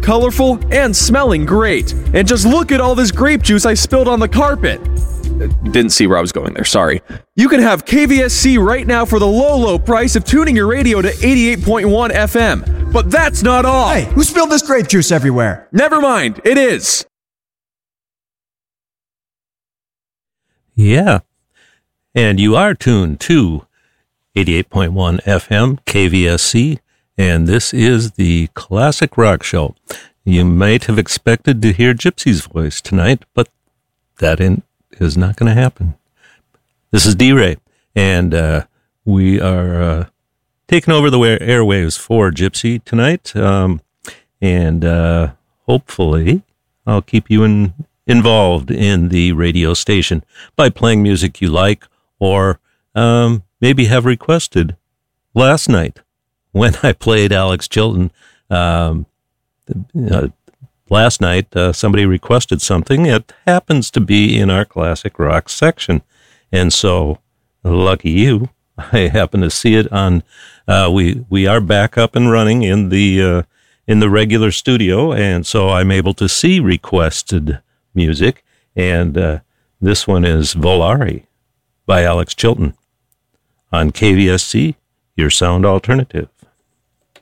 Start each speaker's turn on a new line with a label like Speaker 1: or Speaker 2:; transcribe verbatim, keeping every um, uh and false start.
Speaker 1: colorful and smelling great. And just look at all this grape juice I spilled on the carpet. Didn't see where I was going there, sorry. You can have K V S C right now for the low, low price of tuning your radio to eighty-eight point one F M. But that's not all.
Speaker 2: Hey, who spilled this grape juice everywhere?
Speaker 1: Never mind, it is.
Speaker 3: Yeah, and you are tuned to eighty-eight point one F M, K V S C, and this is the Classic Rock Show. You might have expected to hear Gypsy's voice tonight, but that in, is not going to happen. This is D-Ray, and uh, we are uh, taking over the airwaves for Gypsy tonight, um, and uh, hopefully I'll keep you in, involved in the radio station by playing music you like, or um, maybe have requested last night when I played Alex Chilton. Um, uh, last night, uh, somebody requested something. It happens to be in our classic rock section. And so, lucky you, I happen to see it on, uh, we, we are back up and running in the, uh, in the regular studio. And so I'm able to see requested music. And, uh, this one is Volare by Alex Chilton on K V S C, your sound alternative.